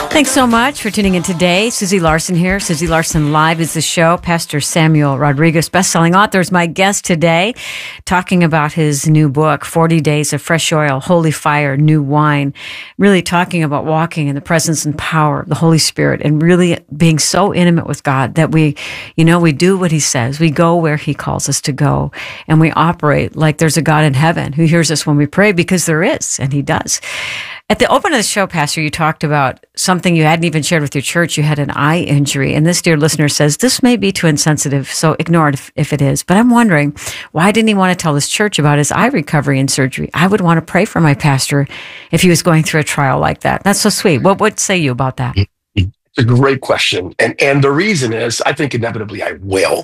Thanks so much for tuning in today. Susie Larson here. Susie Larson Live is the show. Pastor Samuel Rodriguez, best-selling author, is my guest today, talking about his new book, 40 Days of Fresh Oil, Holy Fire, New Wine, really talking about walking in the presence and power of the Holy Spirit and really being so intimate with God that we do what he says. We go where he calls us to go, and we operate like there's a God in heaven who hears us when we pray, because there is, and he does. At the open of the show, Pastor, you talked about something you hadn't even shared with your church. You had an eye injury, and this dear listener says, this may be too insensitive, so ignore it if it is. But I'm wondering, why didn't he want to tell his church about his eye recovery and surgery? I would want to pray for my pastor if he was going through a trial like that. That's so sweet. What say you about that? It's a great question. And the reason is, I think inevitably I will.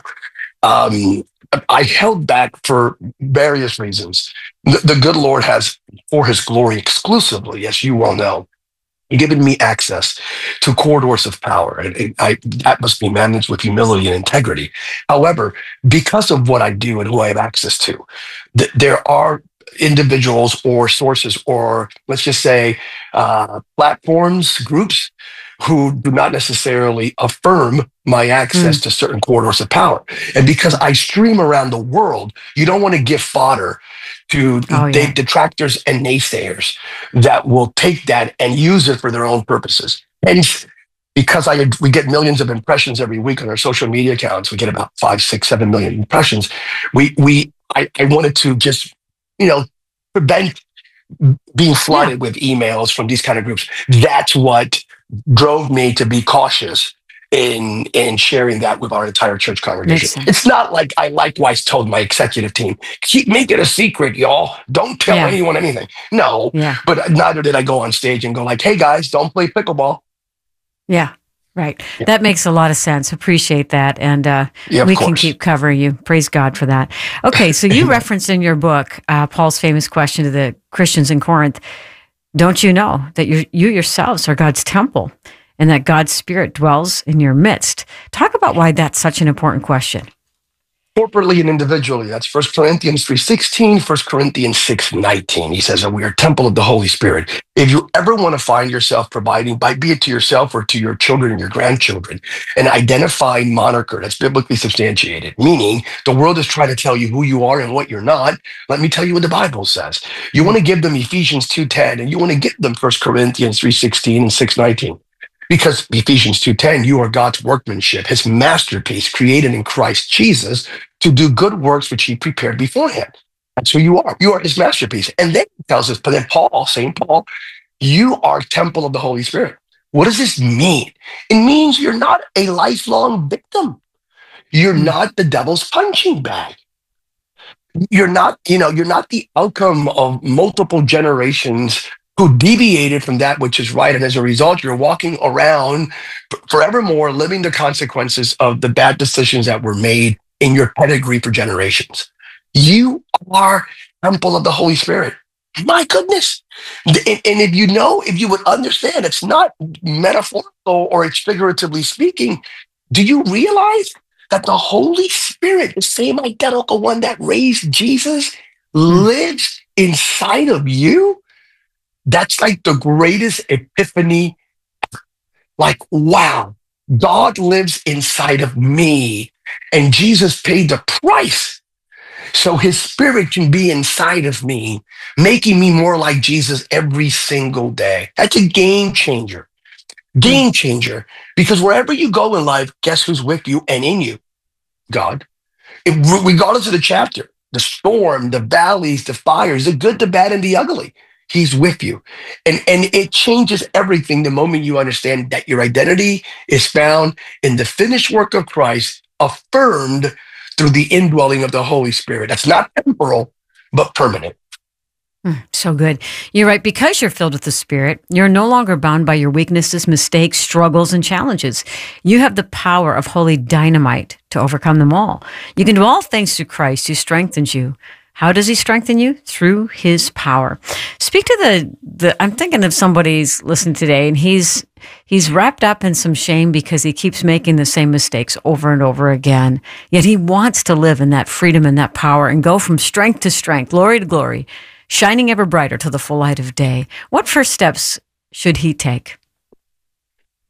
I held back for various reasons. The good Lord has, for his glory exclusively, as you well know, given me access to corridors of power. And that must be managed with humility and integrity. However, because of what I do and who I have access to, there are individuals or sources, or let's just say platforms, groups, who do not necessarily affirm my access to certain corridors of power. And because I stream around the world, you don't want to give fodder to detractors and naysayers that will take that and use it for their own purposes. And because we get millions of impressions every week on our social media accounts, we get about 5, 6, 7 million impressions. I wanted to just, prevent being flooded with emails from these kind of groups. That's what drove me to be cautious in sharing that with our entire church congregation. It's not like I likewise told my executive team, make it a secret, y'all. Don't tell anyone anything. No, but neither did I go on stage and go like, hey guys, don't play pickleball. Yeah. Right. Yeah. That makes a lot of sense. Appreciate that. And we can keep covering you. Praise God for that. Okay, so you referenced in your book Paul's famous question to the Christians in Corinth, don't you know that you yourselves are God's temple and that God's Spirit dwells in your midst? Talk about why that's such an important question. Corporately and individually. That's 1 Corinthians 3:16, 1 Corinthians 6:19. He says that we are a temple of the Holy Spirit. If you ever want to find yourself providing, be it to yourself or to your children and your grandchildren, an identifying moniker that's biblically substantiated, meaning the world is trying to tell you who you are and what you're not, let me tell you what the Bible says. You want to give them Ephesians 2:10, and you want to give them 1 Corinthians 3:16 and 6:19. Because Ephesians 2:10, you are God's workmanship, his masterpiece, created in Christ Jesus to do good works which he prepared beforehand. That's who you are. You are his masterpiece. And then he tells us, but then St. Paul, you are temple of the Holy Spirit. What does this mean? It means you're not a lifelong victim. You're not the devil's punching bag. You're not the outcome of multiple generations who deviated from that which is right. And as a result, you're walking around forevermore, living the consequences of the bad decisions that were made in your pedigree for generations. You are temple of the Holy Spirit. My goodness. And if you would understand, it's not metaphorical or it's figuratively speaking. Do you realize that the Holy Spirit, the same identical one that raised Jesus, lives inside of you? That's like the greatest epiphany. Like, wow, God lives inside of me, and Jesus paid the price so his Spirit can be inside of me, making me more like Jesus every single day. That's a game changer. Game changer. Because wherever you go in life, guess who's with you and in you? God. Regardless of the chapter, the storm, the valleys, the fires, the good, the bad, and the ugly. He's with you. And it changes everything the moment you understand that your identity is found in the finished work of Christ, affirmed through the indwelling of the Holy Spirit. That's not temporal, but permanent. So good. You're right. Because you're filled with the Spirit, you're no longer bound by your weaknesses, mistakes, struggles, and challenges. You have the power of holy dynamite to overcome them all. You can do all things through Christ who strengthens you. How does he strengthen you? Through his power. Speak to I'm thinking of somebody's listening today, and he's wrapped up in some shame because he keeps making the same mistakes over and over again. Yet he wants to live in that freedom and that power and go from strength to strength, glory to glory, shining ever brighter to the full light of day. What first steps should he take?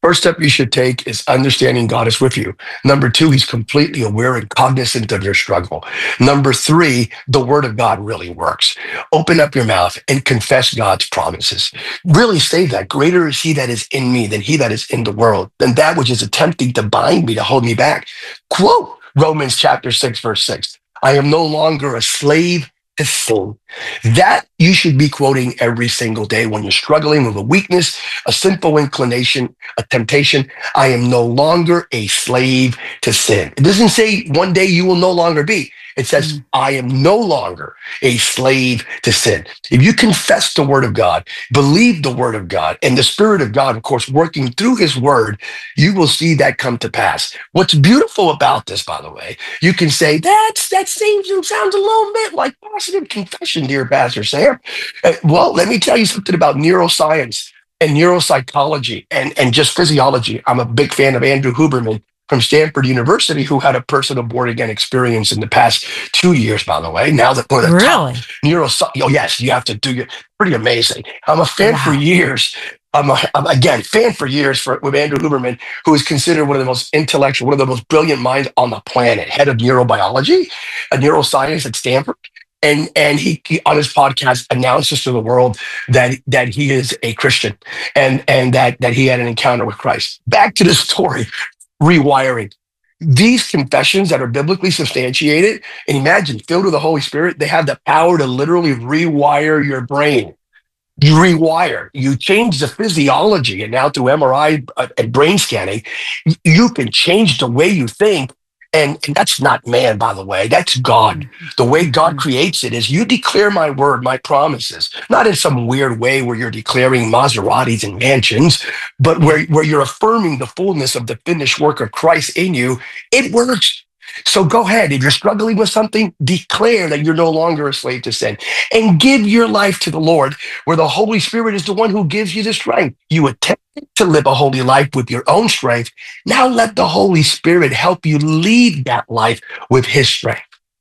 First step you should take is understanding God is with you. Number two, he's completely aware and cognizant of your struggle. Number three, the word of God really works. Open up your mouth and confess God's promises. Really say that greater is he that is in me than he that is in the world, than that which is attempting to bind me, to hold me back. Quote Romans chapter 6, verse 6. I am no longer a slave to sin. That you should be quoting every single day when you're struggling with a weakness, a sinful inclination, a temptation. I am no longer a slave to sin. It doesn't say one day you will no longer be. It says, I am no longer a slave to sin. If you confess the word of God, believe the word of God, and the Spirit of God, of course, working through his word, you will see that come to pass. What's beautiful about this, by the way, you can say, that seems and sounds a little bit like positive confession, dear Pastor Sam. Well, let me tell you something about neuroscience and neuropsychology and just physiology. I'm a big fan of Andrew Huberman from Stanford University, who had a personal born-again experience in the past 2 years, by the way. Now that one of the top oh yes, you have to do it. Pretty amazing. I'm a fan for years. I'm fan for years with Andrew Huberman, who is considered one of the most intellectual, one of the most brilliant minds on the planet, head of neurobiology, a neuroscience at Stanford. And he on his podcast announces to the world that he is a Christian and that he had an encounter with Christ. Back to the story. Rewiring. These confessions that are biblically substantiated, and imagine, filled with the Holy Spirit, they have the power to literally rewire your brain. You rewire, you change the physiology, and now through MRI and brain scanning, you can change the way you think. And that's not man, by the way, that's God. The way God creates it is you declare my word, my promises, not in some weird way where you're declaring Maseratis and mansions, but where you're affirming the fullness of the finished work of Christ in you. It works. So go ahead. If you're struggling with something, declare that you're no longer a slave to sin and give your life to the Lord, where the Holy Spirit is the one who gives you the strength. You attempt to live a holy life with your own strength. Now let the Holy Spirit help you lead that life with his strength.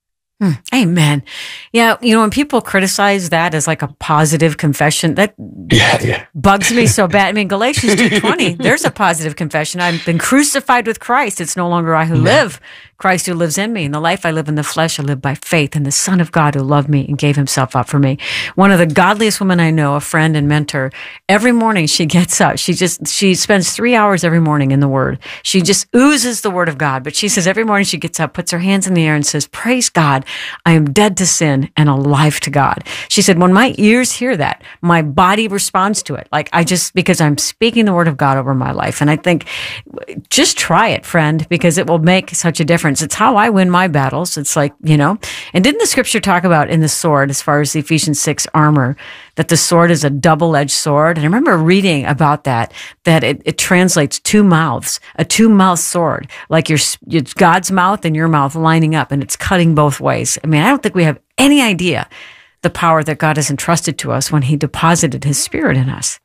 Amen. Yeah, when people criticize that as like a positive confession, that bugs me so bad. I mean, Galatians 2:20, there's a positive confession. I've been crucified with Christ. It's no longer I who live, Christ who lives in me. And the life I live in the flesh, I live by faith in the Son of God who loved me and gave himself up for me. One of the godliest women I know, a friend and mentor, every morning she gets up. She spends 3 hours every morning in the Word. She just oozes the Word of God. But she says every morning she gets up, puts her hands in the air and says, praise God, I am dead to sin and alive to God. She said, when my ears hear that, my body responds to it. Because I'm speaking the word of God over my life. And I think just try it, friend, because it will make such a difference. It's how I win my battles. It's like, and didn't the scripture talk about in the sword, as far as the Ephesians 6 armor, that the sword is a double-edged sword? And I remember reading about that it translates two mouths, a two-mouth sword, like it's God's mouth and your mouth lining up, and it's cutting both ways. I mean, I don't think we have any idea the power that God has entrusted to us when he deposited his Spirit in us.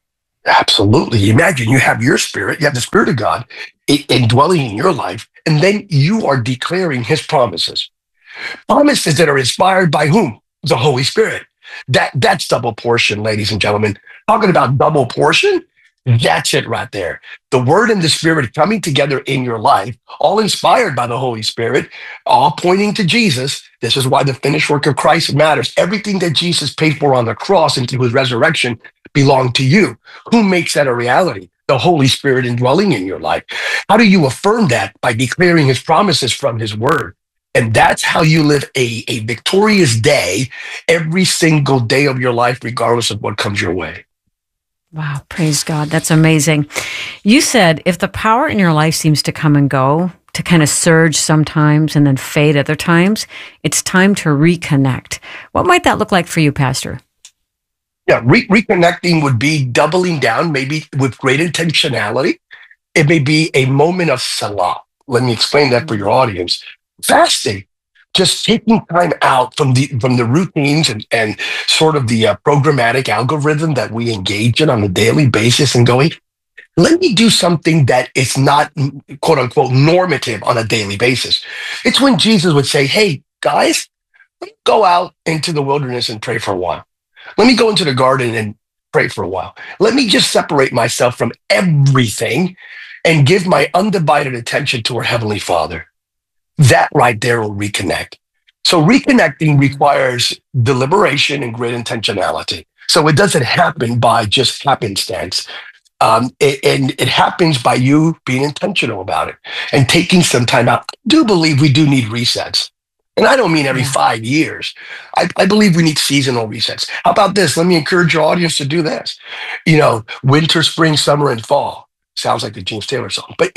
Absolutely. Imagine you have your Spirit, you have the Spirit of God indwelling in your life, and then you are declaring his promises. Promises that are inspired by whom? The Holy Spirit. That's double portion, ladies and gentlemen. Talking about double portion, that's it right there. The Word and the Spirit coming together in your life, all inspired by the Holy Spirit, all pointing to Jesus. This is why the finished work of Christ matters. Everything that Jesus paid for on the cross and through his resurrection belonged to you. Who makes that a reality? The Holy Spirit indwelling in your life. How do you affirm that? By declaring his promises from his word. And that's how you live a victorious day every single day of your life, regardless of what comes your way. Wow, praise God. That's amazing. You said if the power in your life seems to come and go, to kind of surge sometimes and then fade other times, it's time to reconnect. What might that look like for you, Pastor? Yeah, reconnecting would be doubling down, maybe with great intentionality. It may be a moment of salah. Let me explain that for your audience. Fasting, just taking time out from the routines and sort of the programmatic algorithm that we engage in on a daily basis and going, let me do something that is not, quote unquote, normative on a daily basis. It's when Jesus would say, hey, guys, let me go out into the wilderness and pray for a while. Let me go into the garden and pray for a while. Let me just separate myself from everything and give my undivided attention to our Heavenly Father. That right there will reconnect. So reconnecting requires deliberation and great intentionality. So it doesn't happen by just happenstance. And it happens by you being intentional about it and taking some time out. I do believe we do need resets. And I don't mean every 5 years. I believe we need seasonal resets. How about this? Let me encourage your audience to do this. Winter, spring, summer, and fall. Sounds like the James Taylor song. But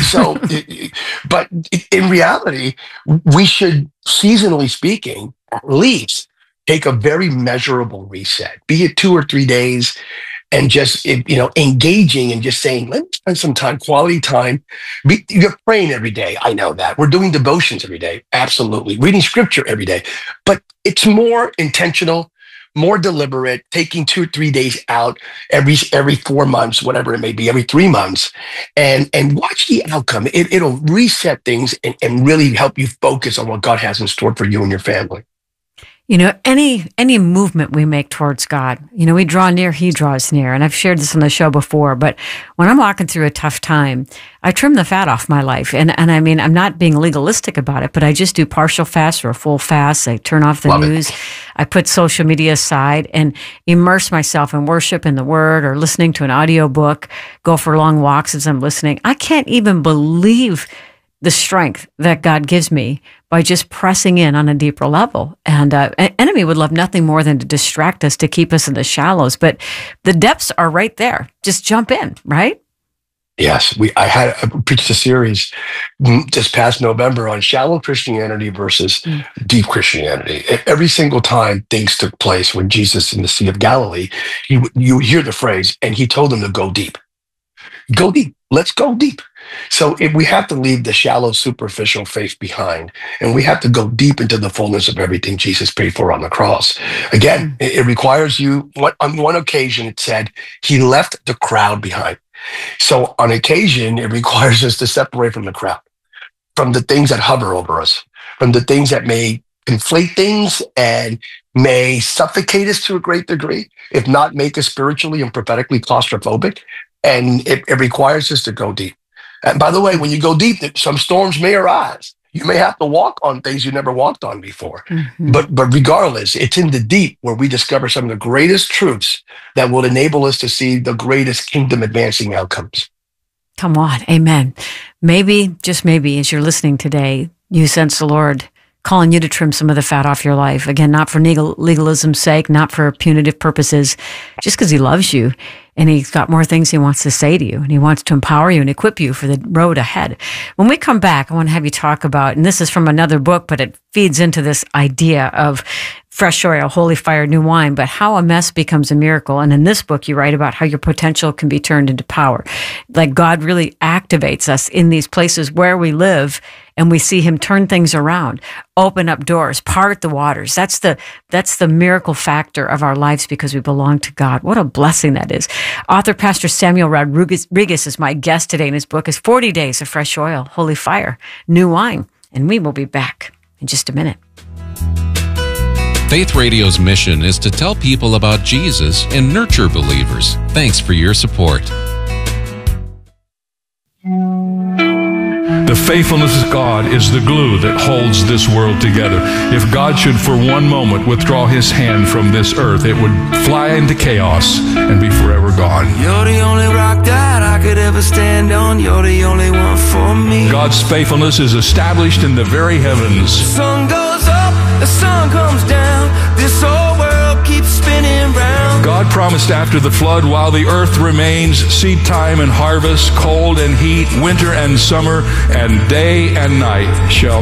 in reality, we should, seasonally speaking, at least take a very measurable reset, be it 2 or 3 days, and just, engaging and just saying, let's spend some time, quality time. You're praying every day. I know that. We're doing devotions every day. Absolutely. Reading scripture every day. But it's more intentional, more deliberate, taking 2 or 3 days out every 4 months, whatever it may be, every 3 months, and watch the outcome. It'll reset things and really help you focus on what God has in store for you and your family. Any movement we make towards God, we draw near, He draws near. And I've shared this on the show before, but when I'm walking through a tough time, I trim the fat off my life. And I mean, I'm not being legalistic about it, but I just do partial fast or a full fast. I turn off the news. I put social media aside and immerse myself in worship in the Word or listening to an audiobook, go for long walks as I'm listening. I can't even believe the strength that God gives me by just pressing in on a deeper level. And an enemy would love nothing more than to distract us, to keep us in the shallows. But the depths are right there. Just jump in, right? Yes. I preached a series this past November on shallow Christianity versus deep Christianity. Every single time things took place when Jesus in the Sea of Galilee, you hear the phrase, and He told them to go deep. Go deep. Let's go deep. So we have to leave the shallow, superficial faith behind, and we have to go deep into the fullness of everything Jesus paid for on the cross. Again, it requires you. On one occasion, it said He left the crowd behind. So on occasion, it requires us to separate from the crowd, from the things that hover over us, from the things that may inflate things and may suffocate us to a great degree, if not make us spiritually and prophetically claustrophobic. And it requires us to go deep. And by the way, when you go deep, some storms may arise. You may have to walk on things you never walked on before. Mm-hmm. But regardless, it's in the deep where we discover some of the greatest truths that will enable us to see the greatest kingdom advancing outcomes. Come on. Amen. Maybe, just maybe, as you're listening today, you sense the Lord calling you to trim some of the fat off your life. Again, not for legalism's sake, not for punitive purposes, just because He loves you. And He's got more things He wants to say to you, and He wants to empower you and equip you for the road ahead. When we come back, I want to have you talk about, and this is from another book, but it feeds into this idea of fresh oil, holy fire, new wine, but how a mess becomes a miracle. And in this book, you write about how your potential can be turned into power. Like God really activates us in these places where we live, and we see Him turn things around, open up doors, part the waters. That's the miracle factor of our lives because we belong to God. What a blessing that is. Author Pastor Samuel Rodriguez is my guest today, and his book is 40 Days of Fresh Oil, Holy Fire, New Wine. And we will be back in just a minute. Faith Radio's mission is to tell people about Jesus and nurture believers. Thanks for your support. The faithfulness of God is the glue that holds this world together. If God should for one moment withdraw His hand from this earth, it would fly into chaos and be forever gone. You're the only rock that I could ever stand on. You're the only one for me. God's faithfulness is established in the very heavens. The sun goes up, the sun comes down. This whole world keeps spinning round. God promised after the flood, while the earth remains, seed time and harvest, cold and heat, winter and summer, and day and night shall